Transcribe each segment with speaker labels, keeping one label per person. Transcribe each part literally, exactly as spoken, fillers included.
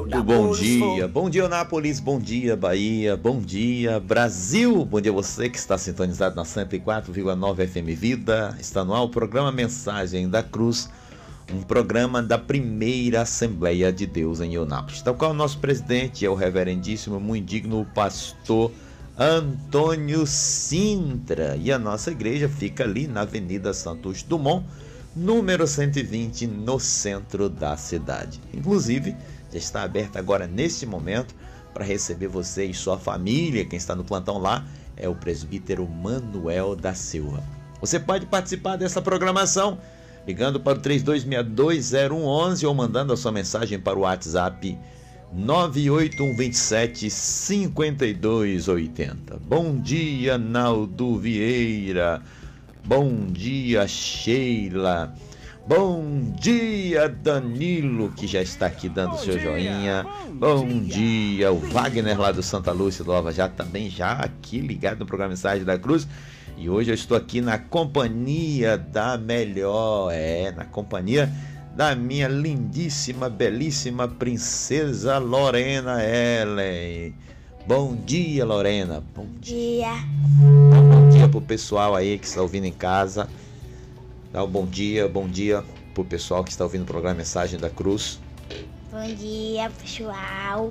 Speaker 1: Muito bom dia, bom dia Anápolis, bom dia Bahia, bom dia Brasil, bom dia você que está sintonizado na cento e quatro vírgula nove F M Vida. Está no ar o programa Mensagem da Cruz, um programa da primeira Assembleia de Deus em Anápolis, tal qual o nosso presidente é o reverendíssimo, muito digno pastor Antônio Sintra, e a nossa igreja fica ali na Avenida Santos Dumont, número cento e vinte, no centro da cidade. Inclusive, já está aberta agora neste momento para receber você e sua família. Quem está no plantão lá é o presbítero Manuel da Silva. Você pode participar dessa programação ligando para o três dois seis dois zero um um um ou mandando a sua mensagem para o WhatsApp nove oito um dois sete cinco dois oito zero. Bom dia, Naldo Vieira. Bom dia, Sheila. Bom dia, Danilo, que já está aqui dando bom seu dia, joinha. Bom, bom dia. dia, o Wagner lá do Santa Lúcia do Lava Jato, também já aqui ligado no programa Mensagem da Cruz. E hoje eu estou aqui na companhia da melhor, é, na companhia da minha lindíssima, belíssima princesa Lorena Ellen. Bom dia, Lorena. Bom dia. Bom dia pro pessoal aí que está ouvindo em casa. Dá um bom dia, bom dia pro pessoal que está ouvindo o programa Mensagem da Cruz.
Speaker 2: Bom dia, pessoal.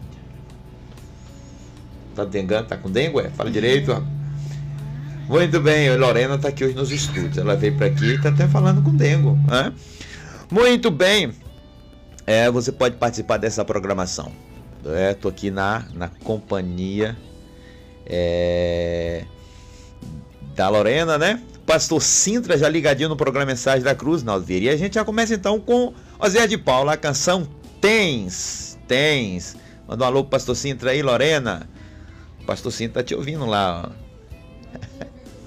Speaker 1: Tá dengando? Tá com dengue? É? Fala direito. Muito bem, a Lorena tá aqui hoje nos estúdios. Ela veio para aqui e tá até falando com dengue, né? Muito bem. É, você pode participar dessa programação. É, tô aqui na, na companhia é, da Lorena, né? Pastor Sintra já ligadinho no programa Mensagem da Cruz, Naldo Vieira. E a gente já começa então com Osé de Paula, a canção Tens, Tens. Manda um alô pro Pastor Sintra aí, Lorena. O Pastor Sintra tá te ouvindo lá, ó.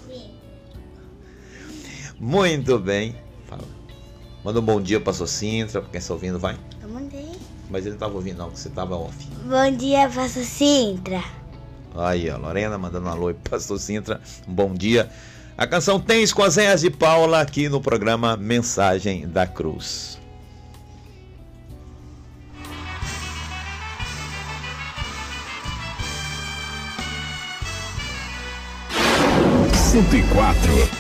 Speaker 1: Muito bem. Fala. Manda um bom dia, Pastor Sintra, pra quem está ouvindo, vai.
Speaker 2: Eu mandei.
Speaker 1: Mas ele não estava ouvindo não, que você estava off.
Speaker 2: Bom dia, Pastor Sintra.
Speaker 1: Aí, ó, Lorena mandando um alô pro Pastor Sintra. Um bom dia. A canção Tens com Osé de Paula aqui no programa Mensagem da Cruz.
Speaker 3: cento e quatro